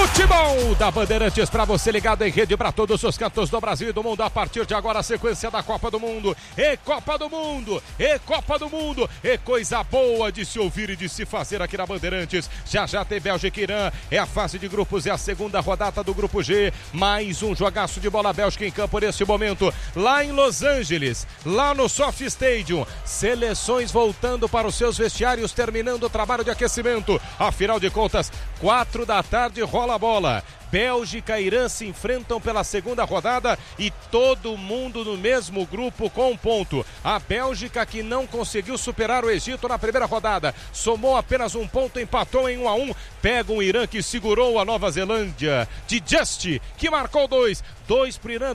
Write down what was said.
Futebol da Bandeirantes para você ligado em rede para todos os cantos do Brasil e do mundo. A partir de agora a sequência da Copa do Mundo. E Copa do Mundo, e Copa do Mundo, e coisa boa de se ouvir e de se fazer aqui na Bandeirantes. Já tem Bélgica e Irã, é a fase de grupos, é a segunda rodada do grupo G. Mais um jogaço de bola Bélgica em campo nesse momento. Lá em Los Angeles, lá no SoFi Stadium. Seleções voltando para os seus vestiários, terminando o trabalho de aquecimento. Afinal de contas, 4 da tarde rola a bola. Bélgica e Irã se enfrentam pela segunda rodada e todo mundo no mesmo grupo com um ponto. A Bélgica, que não conseguiu superar o Egito na primeira rodada, somou apenas um ponto, empatou em 1-1. Pega um Irã que segurou a Nova Zelândia de Just, que marcou 2 pro Irã,